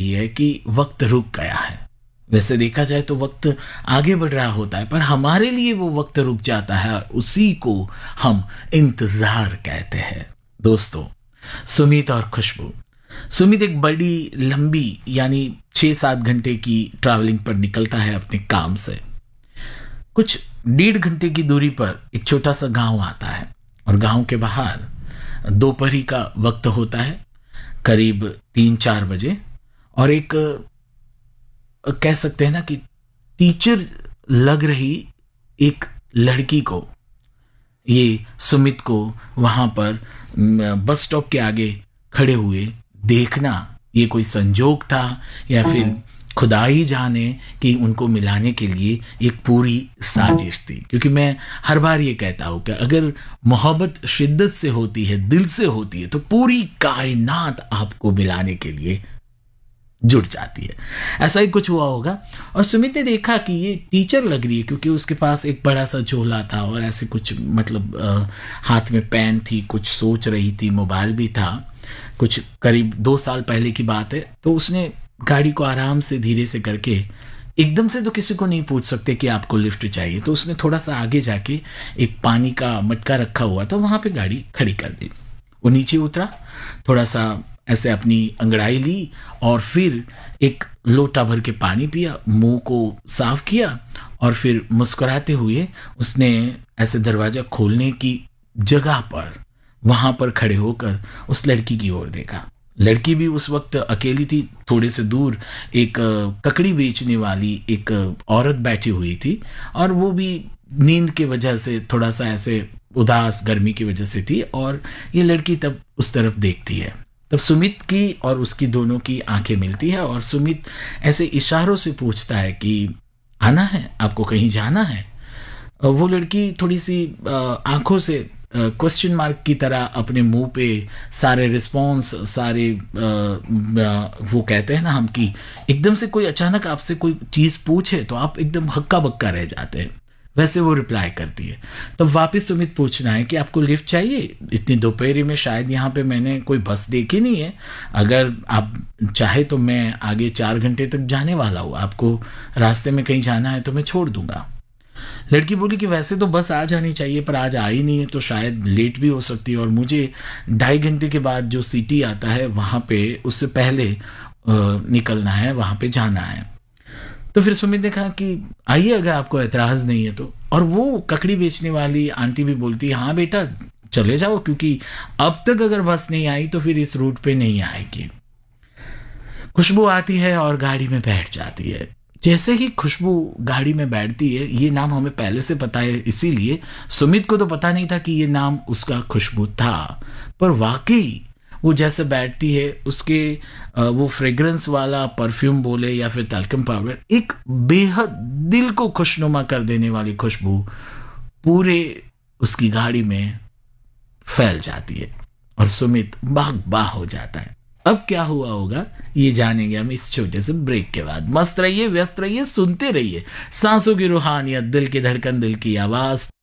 रही है कि वक्त रुक गया है। वैसे देखा जाए तो वक्त आगे बढ़ रहा होता है, पर हमारे लिए वो वक्त रुक जाता है और उसी को हम इंतजार कहते हैं। दोस्तों, सुमित और खुशबू। सुमित एक बड़ी लंबी यानी 6-7 घंटे की ट्रैवलिंग पर निकलता है अपने काम से। कुछ 1.5 घंटे की दूरी पर एक छोटा सा गांव आता है और गांव के बाहर दोपहरी का वक्त होता है, करीब 3-4 बजे। और एक कह सकते हैं ना कि टीचर लग रही एक लड़की को, ये सुमित को वहां पर बस स्टॉप के आगे खड़े हुए देखना, ये कोई संजोग था या फिर खुदा ही जाने कि उनको मिलाने के लिए एक पूरी साजिश थी। क्योंकि मैं हर बार ये कहता हूं कि अगर मोहब्बत शिद्दत से होती है, दिल से होती है, तो पूरी कायनात आपको मिलाने के लिए जुट जाती है। ऐसा ही कुछ हुआ होगा। और सुमित ने देखा कि ये टीचर लग रही है, क्योंकि उसके पास एक बड़ा सा झोला था और ऐसे कुछ मतलब हाथ में पेन थी, कुछ सोच रही थी, मोबाइल भी था। कुछ करीब 2 साल पहले की बात है। तो उसने गाड़ी को आराम से धीरे से करके, एकदम से तो किसी को नहीं पूछ सकते कि आपको लिफ्ट चाहिए, तो उसने थोड़ा सा आगे जाके एक पानी का मटका रखा हुआ था, वहां पे गाड़ी खड़ी कर दी। वो नीचे उतरा, थोड़ा सा ऐसे अपनी अंगड़ाई ली और फिर एक लोटा भर के पानी पिया, मुंह को साफ किया और फिर मुस्कुराते हुए उसने ऐसे दरवाजा खोलने की जगह पर वहां पर खड़े होकर उस लड़की की ओर देखा। लड़की भी उस वक्त अकेली थी। थोड़े से दूर एक ककड़ी बेचने वाली एक औरत बैठी हुई थी और वो भी नींद की वजह से थोड़ा सा ऐसे उदास, गर्मी की वजह से थी। और ये लड़की तब उस तरफ देखती है। तब सुमित की और उसकी दोनों की आंखें मिलती है और सुमित ऐसे इशारों से पूछता है कि आना है, आपको कहीं जाना है। वो लड़की थोड़ी सी आंखों से क्वेश्चन मार्क की तरह अपने मुंह पे सारे रिस्पॉन्स, सारे वो कहते हैं ना हम कि एकदम से कोई अचानक आपसे कोई चीज़ पूछे तो आप एकदम हक्का बक्का रह जाते हैं, वैसे वो रिप्लाई करती है। तब वापस सुमित पूछना है कि आपको लिफ्ट चाहिए, इतनी दोपहर में शायद यहाँ पे मैंने कोई बस देखी नहीं है, अगर आप चाहे तो मैं आगे 4 घंटे तक जाने वाला हूँ, आपको रास्ते में कहीं जाना है तो मैं छोड़ दूंगा। लड़की बोली कि वैसे तो बस आ जानी चाहिए, पर आज आई नहीं है तो शायद लेट भी हो सकती है और मुझे 2.5 घंटे के बाद जो सिटी आता है वहाँ पे उससे पहले निकलना है, वहाँ पे जाना है। तो फिर सुमित ने कहा कि आइए अगर आपको एतराज़ नहीं है तो। और वो ककड़ी बेचने वाली आंटी भी बोलती है हाँ बेटा चले जाओ, क्योंकि अब तक अगर बस नहीं आई तो फिर इस रूट पे नहीं आएगी। खुशबू आती है और गाड़ी में बैठ जाती है। जैसे ही खुशबू गाड़ी में बैठती है, ये नाम हमें पहले से पता है, इसीलिए सुमित को तो पता नहीं था कि ये नाम उसका खुशबू था। पर वाकई वो जैसे बैठती है, उसके वो फ्रेग्रेंस वाला परफ्यूम बोले या फिर तलकम पाउडर, एक बेहद दिल को खुशनुमा कर देने वाली खुशबू पूरे उसकी गाड़ी में फैल जाती है और सुमित बाग बाग हो जाता है। अब क्या हुआ होगा ये जानेंगे हम इस छोटे से ब्रेक के बाद। मस्त रहिए, व्यस्त रहिए, सुनते रहिए सांसों की रूहानियत, दिल की धड़कन, दिल की आवाज।